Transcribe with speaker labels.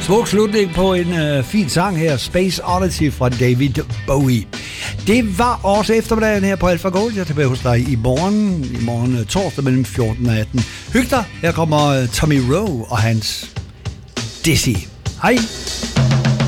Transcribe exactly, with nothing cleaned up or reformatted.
Speaker 1: Smuk slutning på en øh, fin sang her, Space Oddity fra David Bowie. Det var også eftermiddagen her på Alpha Gold. Jeg er tilbage hos dig i morgen, i morgen torsdag mellem fjorten og atten. Hyg dig, her kommer Tommy Rowe og hans Dizzy. Hej!